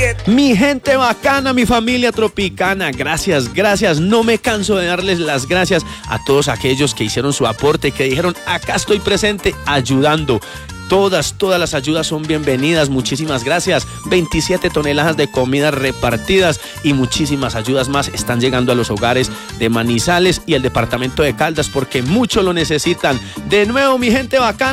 Mi gente bacana, mi familia tropicana, gracias, no me canso de darles las gracias a todos aquellos que hicieron su aporte, que dijeron, acá estoy presente, ayudando. Todas las ayudas son bienvenidas, muchísimas gracias. 27 toneladas de comida repartidas y muchísimas ayudas más están llegando a los hogares de Manizales y el departamento de Caldas porque mucho lo necesitan. De nuevo, mi gente bacana.